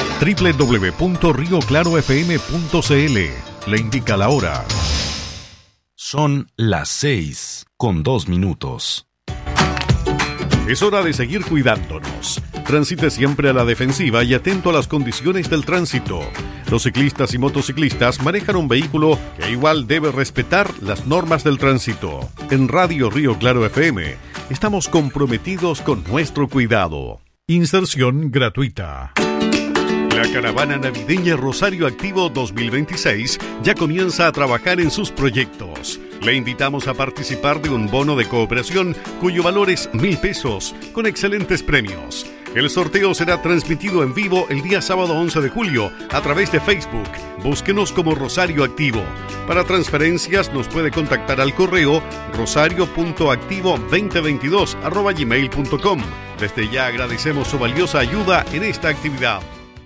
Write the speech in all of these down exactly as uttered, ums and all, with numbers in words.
doble u doble u doble u punto río claro f m punto c l. Le indica la hora. Son las seis con dos minutos. Es hora de seguir cuidándonos. Transite siempre a la defensiva y atento a las condiciones del tránsito. Los ciclistas y motociclistas manejan un vehículo que igual debe respetar las normas del tránsito. En Radio Río Claro F M estamos comprometidos con nuestro cuidado. Inserción gratuita. La caravana navideña Rosario Activo dos mil veintiséis ya comienza a trabajar en sus proyectos. Le invitamos a participar de un bono de cooperación cuyo valor es mil pesos, con excelentes premios. El sorteo será transmitido en vivo el día sábado once de julio a través de Facebook. Búsquenos como Rosario Activo. Para transferencias nos puede contactar al correo rosario punto activo dos mil veintidós arroba gmail punto com. Desde ya agradecemos su valiosa ayuda en esta actividad.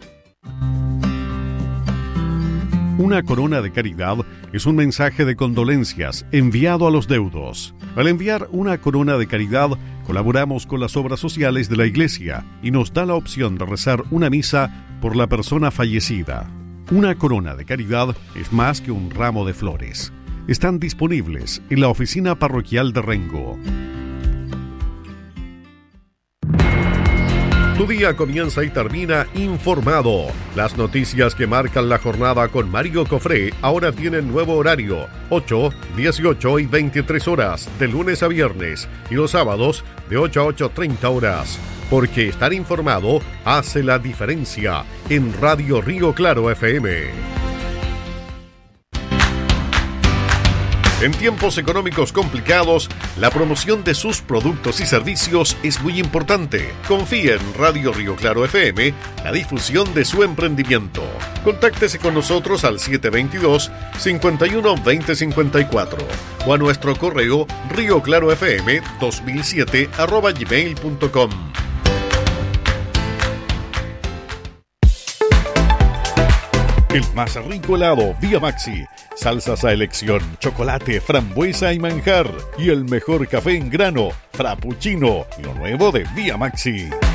Una corona de caridad es un mensaje de condolencias enviado a los deudos. Al enviar una corona de caridad, colaboramos con las obras sociales de la Iglesia y nos da la opción de rezar una misa por la persona fallecida. Una corona de caridad es más que un ramo de flores. Están disponibles en la oficina parroquial de Rengo. Tu día comienza y termina informado. Las noticias que marcan la jornada con Mario Cofré ahora tienen nuevo horario, ocho, dieciocho y veintitrés horas, de lunes a viernes, y los sábados de ocho a ocho treinta horas. Porque estar informado hace la diferencia en Radio Río Claro F M. En tiempos económicos complicados, la promoción de sus productos y servicios es muy importante. Confíe en Radio Río Claro F M, la difusión de su emprendimiento. Contáctese con nosotros al siete dos dos, cinco uno dos cero cinco cuatro o a nuestro correo rioclarofm dos mil siete arroba gmail punto com. El más rico helado Vía Maxi, salsas a elección, chocolate, frambuesa y manjar, y el mejor café en grano, frappuccino, lo nuevo de Vía Maxi.